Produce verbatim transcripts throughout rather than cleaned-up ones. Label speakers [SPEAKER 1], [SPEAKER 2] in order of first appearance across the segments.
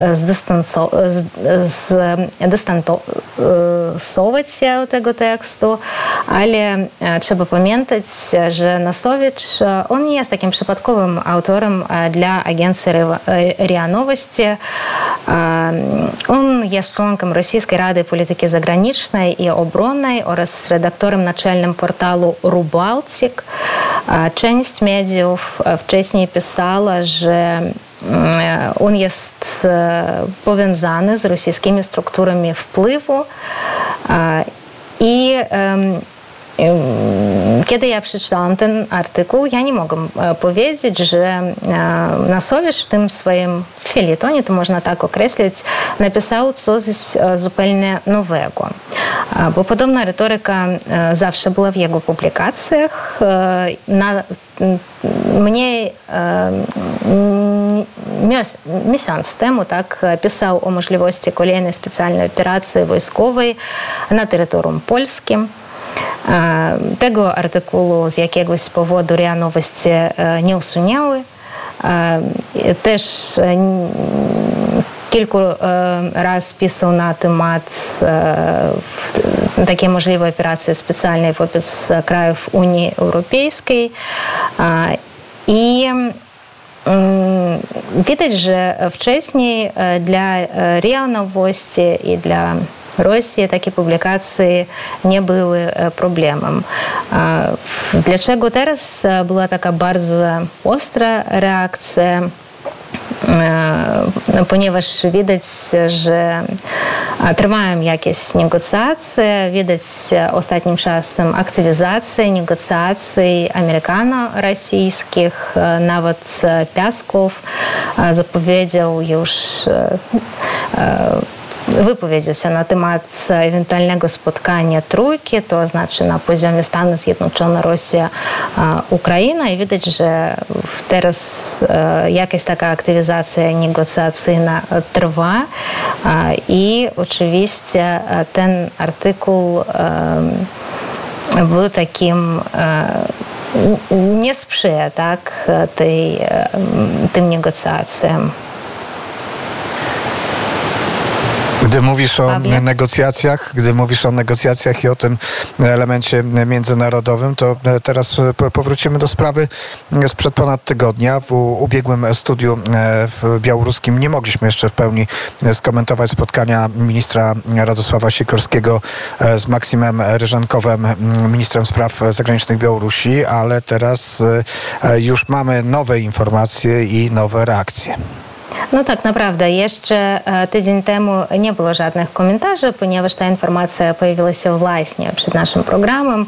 [SPEAKER 1] zdystansować się od tego tekstu, ale trzeba pamiętać, że Nosowicz, on nie jest takim przypadkowym autorem dla agencji R I A Nowości. On jest członkiem Rosyjskiej Rady Polityki Zagranicznej i Obronnej oraz redaktorem naczelnym portalu Rubaltik. Część mediów wcześniej pisała, że on jest powiązany z rosyjskimi strukturami wpływu i kiedy ja przeczytałam ten artykuł, ja nie mogłam powiedzieć, że Nosowicz w tym swoim felietonie, to można tak określić, napisał coś zupełnie nowego. Bo podobna retoryka zawsze była w jego publikacjach. Na mniej miesiąc temu tak pisał o możliwości kolejnej specjalnej operacji wojskowej na terytorium polskim. Tego artykułu z jakiegoś powodu R I A Nowości nie usunęły. Też kilku razy pisał na temat takiej możliwej operacji specjalnej wobec krajów Unii Europejskiej. I widać, że wcześniej dla R I A Nowości i dla Rosji takie publikacje nie były problemem. Dlaczego teraz była taka bardzo ostra reakcja? Ponieważ widać, że trwają jakieś negocjacje, widać ostatnim czasem aktywizację negocjacji amerykano-rosyjskich. Nawet Piaskow zapowiedział już wypowiedział się na temat ewentualnego spotkania trójki, to znaczy na poziomie Stany Zjednoczone, Rosja, Ukraina i widać, że teraz jakaś taka aktywizacja negocjacyjna trwa i oczywiście ten artykuł był takim nie sprzyja tak, tej, tym negocjacjom.
[SPEAKER 2] Gdy mówisz o Pawle? negocjacjach, gdy mówisz o negocjacjach i o tym elemencie międzynarodowym, to teraz powrócimy do sprawy sprzed ponad tygodnia. W ubiegłym studiu w białoruskim nie mogliśmy jeszcze w pełni skomentować spotkania ministra Radosława Sikorskiego z Maksymem Ryżankowem, ministrem spraw zagranicznych Białorusi, ale teraz już mamy nowe informacje i nowe reakcje.
[SPEAKER 1] No tak, naprawdę. Jeszcze tydzień temu nie było żadnych komentarzy, ponieważ ta informacja pojawiła się właśnie przed naszym programem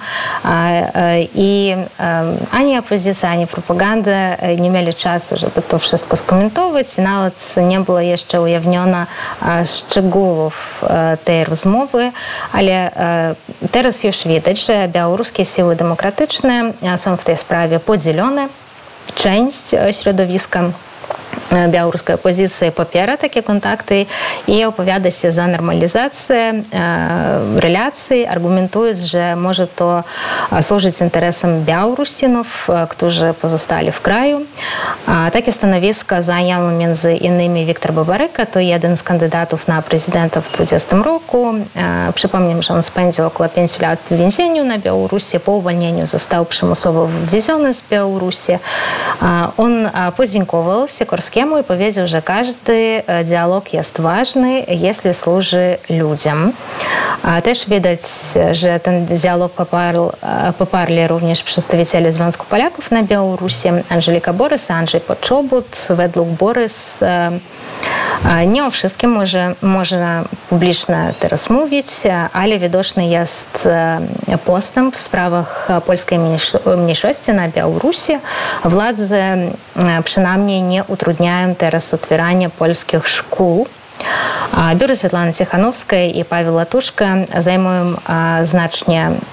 [SPEAKER 1] i ani opozycja, ani propaganda nie mieli czasu, żeby to wszystko skomentować. Nawet nie było jeszcze ujawnione szczegółów tej rozmowy, ale teraz już widać, że białoruskie siły demokratyczne są w tej sprawie podzielone. Część środowiska białoruskiej opozycji popiera takie kontakty i opowiada się za normalizację e, relacji, argumentując, że może to służyć interesom Białorusinów, którzy pozostali w kraju. A takie stanowisko zajął między innymi Wiktor Babaryka, to jeden z kandydatów na prezydenta w dwudziestym roku. E, przypomnę, że on spędził około pięciu lat w więzieniu na Białorusi. Po uwolnieniu został przymusowo wywieziony z Białorusi. E, on podziękował Sikorskiemu i powiedział, że każdy dialog jest ważny, jeśli służy ludziom. Też widać, że ten dialog poparł, poparli również przedstawiciele Związku Polaków na Białorusi, Angelika Borys, Andrzej Poczobut. Według Borys nie o wszystkim może, można publicznie teraz mówić, ale widoczny jest postęp w sprawach polskiej mniejszości na Białorusi. Władze przynajmniej nie utrudniają teraz otwierania polskich szkół. Biuro Svetlany Tikhanovskiej i Paweł Latuszka zajmują znacznie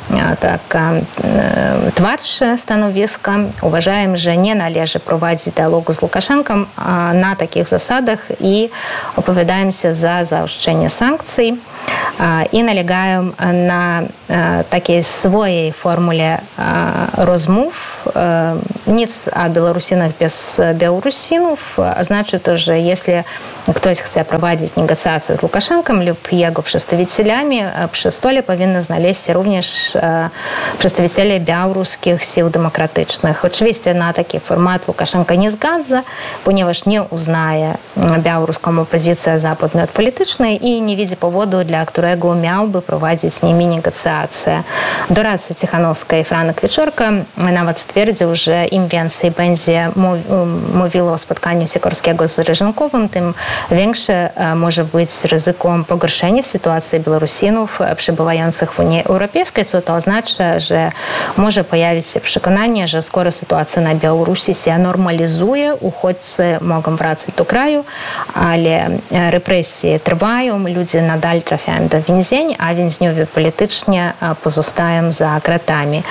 [SPEAKER 1] tak twardsze stanowiska. Uważają, że nie należy prowadzić dialogu z Łukaszenką na takich zasadach i opowiadają się za zaostrzenie sankcji i nalegają na takiej swojej formule rozmów. Nic o Białorusinach bez Białorusinów. Znaczy to, że jeśli ktoś chce prowadzić negocjacje z Łukaszenką lub jego przedstawicielami, przy stole powinny znaleźć się również przedstawiciele białoruskich sił demokratycznych. Oczywiście na taki format Łukaszenka nie zgadza, ponieważ nie uznaje białoruską opozycję za podmiot polityczny i nie widzi powodu, dla którego miałby prowadzić z nimi negocjacje. Doradca Tichanowska i Franek Wieczorka nawet stwierdził, że im więcej będzie mówiło o spotkaniu Sikorskiego z Ryżankowym, tym większe może być ryzyko pogorszenia sytuacji Białorusinów przebywających w Unii Europejskiej, co to oznacza, że może pojawić się przekonanie, że skoro sytuacja na Białorusi się normalizuje, uchodźcy mogą wracać do kraju, ale represje trwają, ludzie nadal trafiają do więzień, a więźniowie polityczni pozostają za kratami.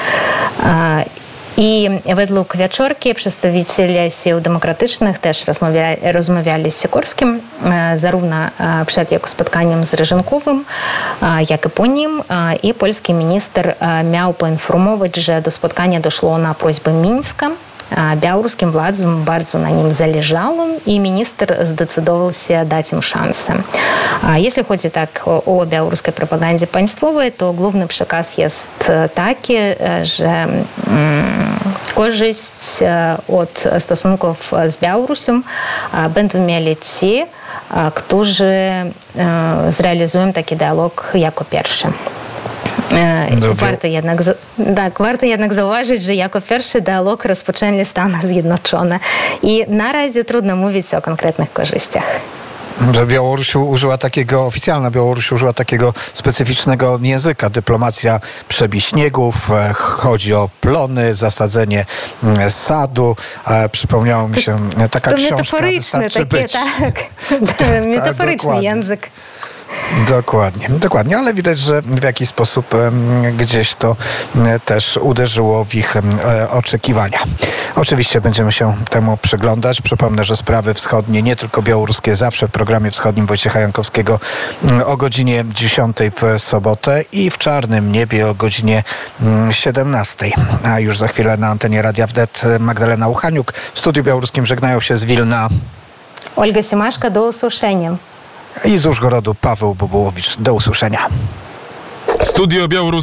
[SPEAKER 1] I według Wieczorki przedstawiciele sił demokratycznych też rozmawiali, rozmawiali z Sikorskim zarówno przed jego spotkaniem z Ryżankowym, jak i po nim. I polski minister miał poinformować, że do spotkania doszło na prośbę Mińska. Białoruskim władzom bardzo na nim zależało i minister zdecydował się dać im szansę. Jeśli chodzi tak o białoruskie propagandzie państwowej, to główny przekaz jest taki, że korzyść od stosunków z Białorusią będą mieli ci, którzy zrealizują taki dialog jako pierwszy. Warto jednak, tak, warto jednak zauważyć, że jako pierwszy dialog rozpoczęli Stany Zjednoczone i na razie trudno mówić o konkretnych korzyściach.
[SPEAKER 2] Że Białoruś użyła takiego, oficjalna Białoruś użyła takiego specyficznego języka. Dyplomacja przebij śniegów, chodzi o plony, zasadzenie sadu. Przypomniało mi się taka
[SPEAKER 1] to
[SPEAKER 2] książka.
[SPEAKER 1] Metaforyczny, takie, być. tak. Metaforyczny tak, język.
[SPEAKER 2] Dokładnie, dokładnie, ale widać, że w jakiś sposób gdzieś to też uderzyło w ich oczekiwania. Oczywiście będziemy się temu przyglądać. Przypomnę, że sprawy wschodnie, nie tylko białoruskie, zawsze w programie wschodnim Wojciecha Jankowskiego o godzinie dziesiątej w sobotę i w Czarnym Niebie o godzinie siedemnastej. A już za chwilę na antenie Radia Wnet Magdalena Uchaniuk. W studiu białoruskim żegnają się z Wilna
[SPEAKER 1] Olga Siemaszka, do usłyszenia.
[SPEAKER 2] I z Użgorodu Paweł Bobołowicz. Do usłyszenia.
[SPEAKER 3] Studio Białoruskie.